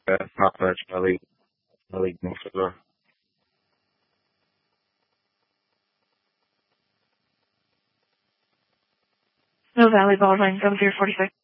not much. My league no further. No Valley Ball line, 7046.